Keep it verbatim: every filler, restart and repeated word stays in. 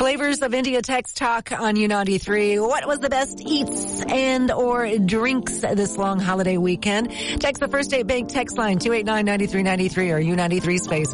Flavors of India text talk on U ninety-three. What was the best eats and or drinks this long holiday weekend? Text the First State Bank text line two eight nine, nine three nine three or U ninety-three space